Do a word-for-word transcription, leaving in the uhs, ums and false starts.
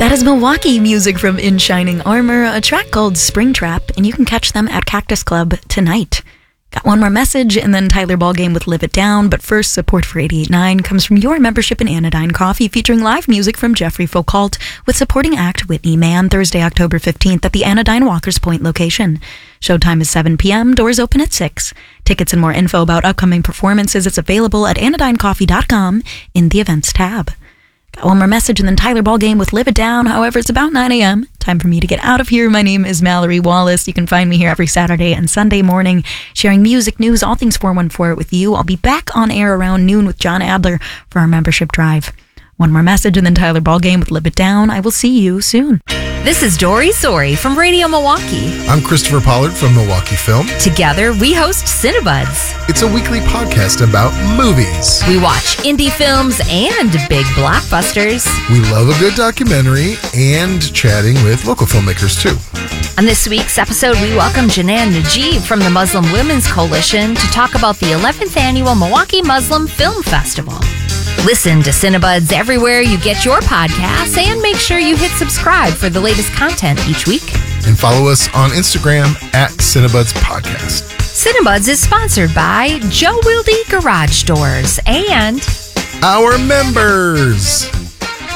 That is Milwaukee music from In Shining Armor, a track called Springtrap, and you can catch them at Cactus Club tonight. Got one more message, and then Tyler Ballgame with Live It Down, but first, support for eighty-eight point nine comes from your membership in Anodyne Coffee, featuring live music from Jeffrey Foucault with supporting act Whitney Mann, Thursday, October fifteenth at the Anodyne Walkers Point location. Showtime is seven p.m., doors open at six. Tickets and more info about upcoming performances is available at anodyne coffee dot com in the events tab. Got one more message, and then Tyler Ballgame with Live It Down. However, it's about nine a.m. Time for me to get out of here. My name is Mallory Wallace. You can find me here every Saturday and Sunday morning, sharing music, news, all things four one four with you. I'll be back on air around noon with John Adler for our membership drive. One more message, and then Tyler Ballgame with Live It Down. I will see you soon. This is Dory Sori from Radio Milwaukee. I'm Christopher Pollard from Milwaukee Film. Together, we host Cinebuds. It's a weekly podcast about movies. We watch indie films and big blockbusters. We love a good documentary and chatting with local filmmakers, too. On this week's episode, we welcome Janan Najib from the Muslim Women's Coalition to talk about the eleventh Annual Milwaukee Muslim Film Festival. Listen to Cinebuds everywhere you get your podcasts, and make sure you hit subscribe for the latest content each week. And follow us on Instagram at Cinebuds Podcast. Cinebuds is sponsored by Joe Wilde Garage Doors and our members.